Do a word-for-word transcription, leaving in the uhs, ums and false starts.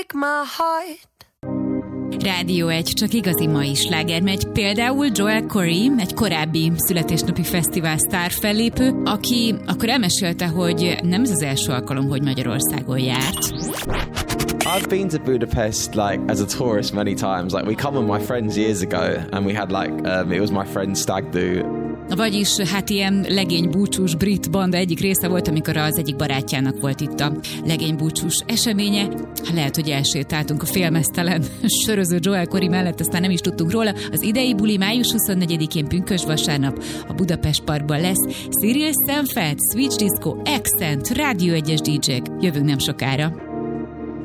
Rádió egy, csak igazi mai sláger megy. Például Joel Corey, egy korábbi születésnapi fesztivál sztár fellépő, aki akkor elmesélte, hogy nem ez az első alkalom, hogy Magyarországon járt. I've been to Budapest like as a tourist many times. Like we come with my friends years ago, and we had like um, it was my friend's stag do. Vagyis hát ilyen legénybúcsús brit banda egyik része volt, amikor az egyik barátjának volt itt a legénybúcsús eseménye. Lehet, hogy elsétáltunk a félmeztelen söröző Joel Corey mellett, aztán nem is tudtunk róla. Az idei buli május huszonnegyedikén pünkösd vasárnap a Budapest Parkban lesz. Cyril Seinfeld, Switch Disco, Accent, Rádió egyes dé jék. Jövünk nem sokára.